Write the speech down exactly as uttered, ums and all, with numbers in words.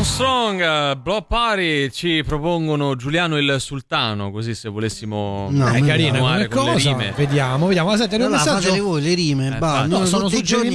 Armstrong, Block Party, ci propongono Giuliano il Sultano, così se volessimo no, eh, è carino come cosa, le rime. Vediamo, vediamo. Senti, allora, messaggio... fatele voi le rime, eh, bah, no, sono tutti i giorni